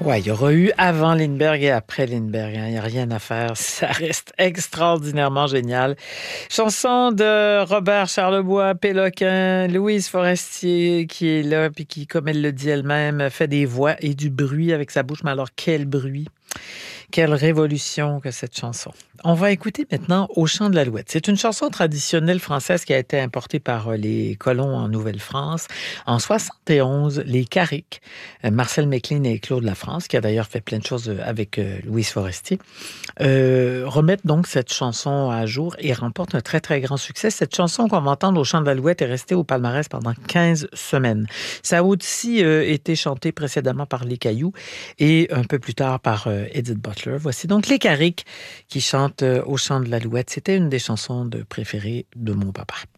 Ouais, il y aura eu avant Lindbergh et après Lindbergh, hein. Il n'y a rien à faire. Ça reste extraordinairement génial. Chanson de Robert Charlebois, Péloquin, Louise Forestier qui est là, puis qui, comme elle le dit elle-même, fait des voix et du bruit avec sa bouche. Mais alors, quel bruit! Quelle révolution que cette chanson. On va écouter maintenant Au chant de l'Alouette. C'est une chanson traditionnelle française qui a été importée par les colons en Nouvelle-France. En 71, les Carrick, Marcel McLean et Claude Lafrance, qui a d'ailleurs fait plein de choses avec Louise Forestier, remettent donc cette chanson à jour et remportent un très, très grand succès. Cette chanson qu'on va entendre au chant de l'Alouette est restée au palmarès pendant 15 semaines. Ça a aussi été chanté précédemment par Les Cailloux et un peu plus tard par Edith Butler. Voici donc Les Carrick qui chantent au chant de l'Alouette. C'était une des chansons préférées de mon papa.